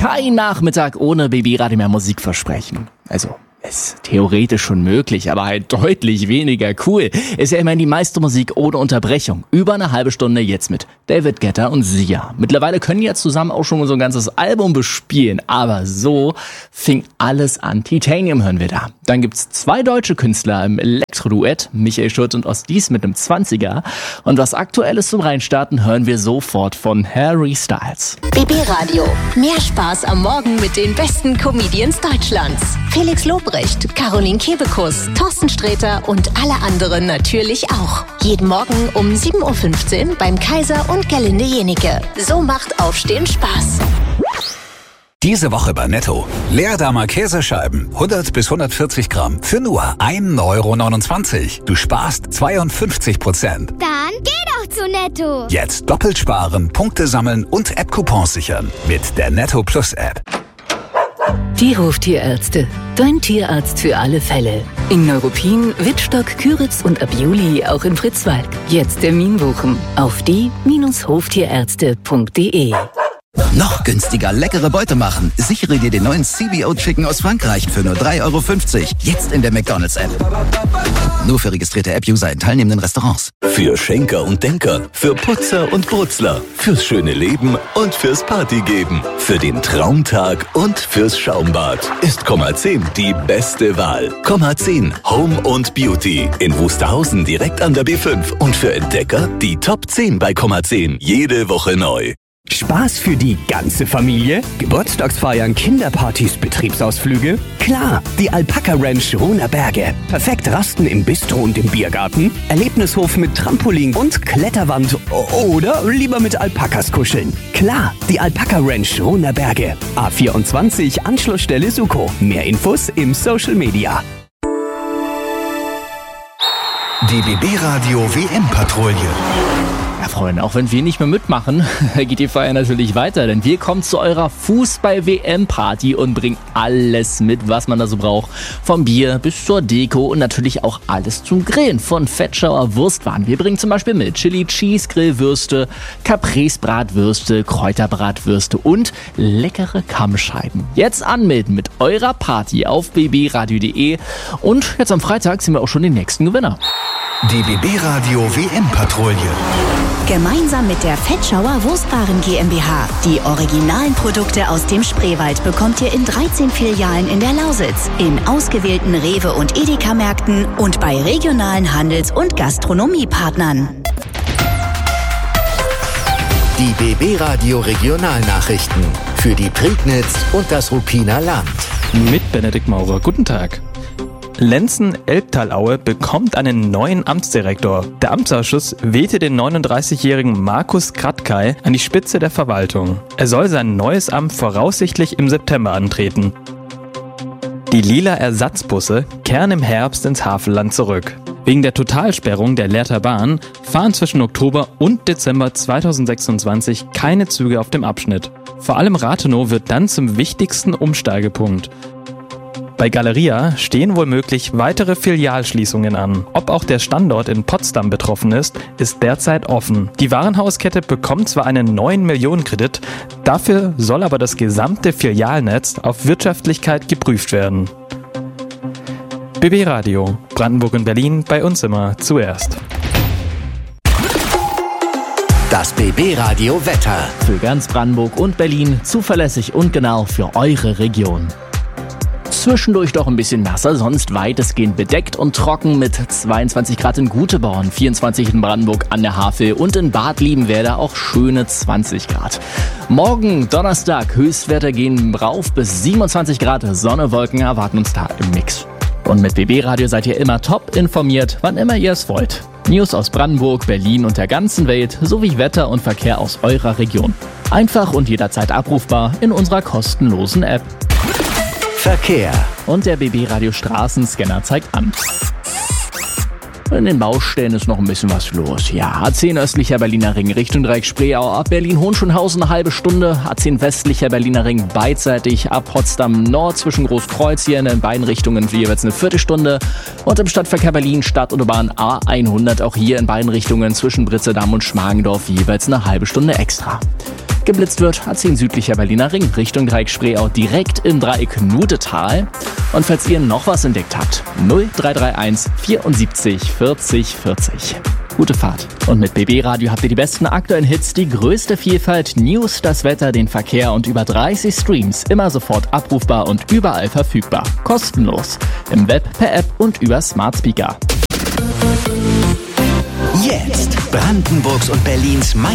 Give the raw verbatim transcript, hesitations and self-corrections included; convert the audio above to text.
kein Nachmittag ohne B B-Radio mehr Musik versprechen. Also, ist theoretisch schon möglich, aber halt deutlich weniger cool. Ist ja immerhin die meiste Musik ohne Unterbrechung. Über eine halbe Stunde jetzt mit David Guetta und Sia. Mittlerweile können die jetzt zusammen auch schon so ein ganzes Album bespielen. Aber so fing alles an. Titanium hören wir da. Dann gibt's zwei deutsche Künstler im Elektro-Duett, Michael Schulz und Ostdies mit einem zwanziger. Und was Aktuelles zum Reinstarten hören wir sofort von Harry Styles. B B-Radio. Mehr Spaß am Morgen mit den besten Comedians Deutschlands. Felix Lobrecht, Caroline Kebekus, Thorsten Sträter und alle anderen natürlich auch. Jeden Morgen um sieben Uhr fünfzehn beim Kaiser und Gerlinde Jenike. So macht Aufstehen Spaß. Diese Woche bei Netto. Leerdamer Käsescheiben, hundert bis hundertvierzig Gramm, für nur ein Euro neunundzwanzig. Du sparst zweiundfünfzig Prozent. Dann geh doch zu Netto. Jetzt doppelt sparen, Punkte sammeln und App-Coupons sichern. Mit der Netto Plus App. Die Hoftierärzte. Dein Tierarzt für alle Fälle. In Neuruppin, Wittstock, Küritz und ab Juli auch in Fritzwalk. Jetzt Termin buchen auf die Hoftierärzte punkt de. Noch günstiger leckere Beute machen. Sichere dir den neuen C B O Chicken aus Frankreich für nur drei Euro fünfzig. Jetzt in der McDonald's-App. Nur für registrierte App-User in teilnehmenden Restaurants. Für Schenker und Denker, für Putzer und Brutzler, fürs schöne Leben und fürs Partygeben, für den Traumtag und fürs Schaumbad ist Komma zehn die beste Wahl. Komma zehn Home und Beauty in Wusterhausen direkt an der B fünf und für Entdecker die Top zehn bei Komma zehn jede Woche neu. Spaß für die ganze Familie? Geburtstagsfeiern, Kinderpartys, Betriebsausflüge? Klar, die Alpaka Ranch Ruhner Berge. Perfekt rasten im Bistro und im Biergarten. Erlebnishof mit Trampolin und Kletterwand. Oder lieber mit Alpakas kuscheln. Klar, die Alpaka Ranch Ruhner Berge. A vierundzwanzig, Anschlussstelle Suko. Mehr Infos im Social Media. Die B B-Radio W M-Patrouille. Ja, Freunde, auch wenn wir nicht mehr mitmachen, geht die Feier natürlich weiter, denn wir kommen zu eurer Fußball-W M-Party und bringen alles mit, was man da so braucht. Vom Bier bis zur Deko und natürlich auch alles zum Grillen. Von Fettschauer Wurstwaren. Wir bringen zum Beispiel mit Chili Cheese Grillwürste, Caprese Bratwürste, Kräuterbratwürste und leckere Kammscheiben. Jetzt anmelden mit eurer Party auf b b radio punkt de und jetzt am Freitag sind wir auch schon die nächsten Gewinner. Die B B-Radio W M-Patrouille. Gemeinsam mit der Fettschauer Wurstwaren GmbH. Die originalen Produkte aus dem Spreewald bekommt ihr in dreizehn Filialen in der Lausitz, in ausgewählten Rewe- und Edeka-Märkten und bei regionalen Handels- und Gastronomiepartnern. Die B B-Radio Regionalnachrichten für die Prignitz und das Ruppiner Land. Mit Benedikt Maurer. Guten Tag. Lenzen-Elbtalaue bekommt einen neuen Amtsdirektor. Der Amtsausschuss wählte den neununddreißigjährigen Markus Kratkay an die Spitze der Verwaltung. Er soll sein neues Amt voraussichtlich im September antreten. Die lila Ersatzbusse kehren im Herbst ins Havelland zurück. Wegen der Totalsperrung der Lehrter Bahn fahren zwischen Oktober und Dezember zweitausendsechsundzwanzig keine Züge auf dem Abschnitt. Vor allem Rathenow wird dann zum wichtigsten Umsteigepunkt. Bei Galeria stehen womöglich weitere Filialschließungen an. Ob auch der Standort in Potsdam betroffen ist, ist derzeit offen. Die Warenhauskette bekommt zwar einen neun Millionen Kredit, dafür soll aber das gesamte Filialnetz auf Wirtschaftlichkeit geprüft werden. B B Radio, Brandenburg und Berlin, bei uns immer zuerst. Das B B-Radio Wetter. Für ganz Brandenburg und Berlin zuverlässig und genau für eure Region. Zwischendurch doch ein bisschen nasser, sonst weitestgehend bedeckt und trocken mit zweiundzwanzig Grad in Guteborn, vierundzwanzig in Brandenburg an der Havel und in Bad Liebenwerda auch schöne zwanzig Grad. Morgen Donnerstag Höchstwerte gehen rauf bis siebenundzwanzig Grad, Sonne, Wolken erwarten uns da im Mix. Und mit B B-Radio seid ihr immer top informiert, wann immer ihr es wollt. News aus Brandenburg, Berlin und der ganzen Welt sowie Wetter und Verkehr aus eurer Region. Einfach und jederzeit abrufbar in unserer kostenlosen App. Verkehr. Und der B B-Radio Straßenscanner zeigt an. In den Baustellen ist noch ein bisschen was los. Ja, A zehn östlicher Berliner Ring Richtung Dreieck Spreeau ab Berlin-Hohenschönhausen eine halbe Stunde. A zehn westlicher Berliner Ring beidseitig ab Potsdam Nord zwischen Großkreuz hier in beiden Richtungen für jeweils eine Viertelstunde. Und im Stadtverkehr Berlin Stadtautobahn A hundert auch hier in beiden Richtungen zwischen Britzedamm und Schmargendorf jeweils eine halbe Stunde extra. Geblitzt wird A zehn südlicher Berliner Ring Richtung Dreieck Spreeau direkt im Dreieck Nudetal. Und falls ihr noch was entdeckt habt, null drei drei eins vierundsiebzig vierzig vierzig. Gute Fahrt. Und mit B B Radio habt ihr die besten aktuellen Hits, die größte Vielfalt, News, das Wetter, den Verkehr und über dreißig Streams. Immer sofort abrufbar und überall verfügbar. Kostenlos. Im Web, per App und über Smart Speaker. Jetzt Brandenburgs und Berlins